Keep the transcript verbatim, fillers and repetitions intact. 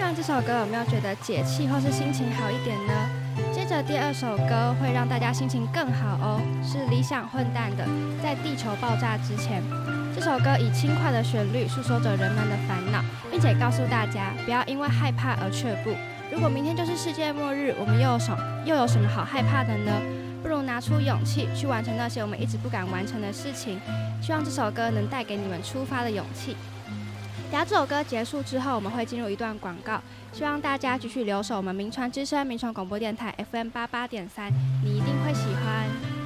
完这首歌有没有觉得解气或是心情好一点呢？接着第二首歌会让大家心情更好哦，是理想混蛋的《在地球爆炸之前》。这首歌以轻快的旋律诉说着人们的烦恼，并且告诉大家不要因为害怕而却步。如果明天就是世界末日，我们又有什又有什么好害怕的呢？不如拿出勇气去完成那些我们一直不敢完成的事情。希望这首歌能带给你们出发的勇气。等下这首歌结束之后，我们会进入一段广告，希望大家继续留守我们民传之声民传广播电台 F M 八八点三，你一定会喜欢。